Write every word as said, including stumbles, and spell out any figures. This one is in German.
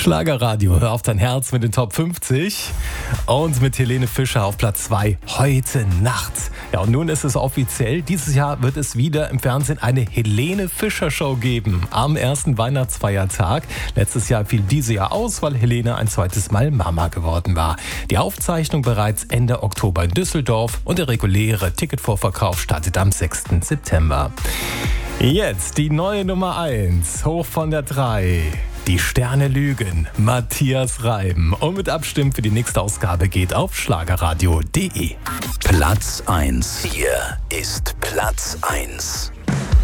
Schlagerradio, hör auf dein Herz mit den Top fünfzig und mit Helene Fischer auf Platz zwei heute Nacht. Ja, und nun ist es offiziell, dieses Jahr wird es wieder im Fernsehen eine Helene Fischer Show geben am ersten Weihnachtsfeiertag. Letztes Jahr fiel diese Jahr aus, weil Helene ein zweites Mal Mama geworden war. Die Aufzeichnung bereits Ende Oktober in Düsseldorf und der reguläre Ticketvorverkauf startet am sechsten September. Jetzt die neue Nummer eins, hoch von der drei. Die Sterne lügen, Matthias Reim. Und mit Abstimmen für die nächste Ausgabe geht auf schlagerradio punkt de. Platz eins. Hier ist Platz eins.